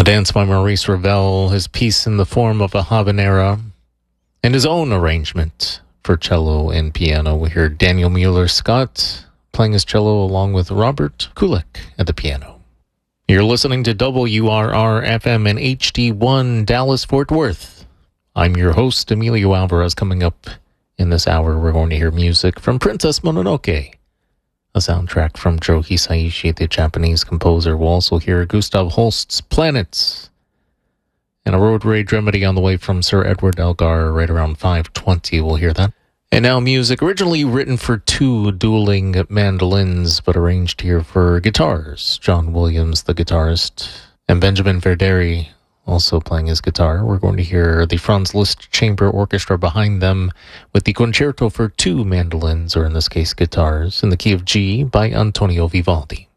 A dance by Maurice Ravel, his piece in the form of a habanera, and his own arrangement for cello and piano. We hear Daniel Mueller-Scott playing his cello along with Robert Kulick at the piano. You're listening to WRR-FM and HD1 Dallas-Fort Worth. I'm your host, Emilio Alvarez. Coming up in this hour, we're going to hear music from Princess Mononoke, a soundtrack from Joe Hisaishi, the Japanese composer. We'll also hear Gustav Holst's Planets, and a road rage remedy on the way from Sir Edward Elgar right around 5:20. We'll hear that. And now music originally written for two dueling mandolins, but arranged here for guitars. John Williams, the guitarist, and Benjamin Verderi also playing his guitar. We're going to hear the Franz Liszt Chamber Orchestra behind them with the Concerto for Two Mandolins, or in this case guitars, in the key of G by Antonio Vivaldi.